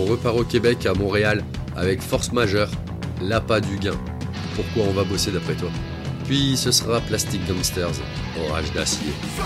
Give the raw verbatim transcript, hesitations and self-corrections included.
on repart au Québec, à Montréal, avec Force Majeure, l'appât du gain. Pourquoi on va bosser d'après toi? Puis ce sera Plastic Gangsters, Orage d'acier.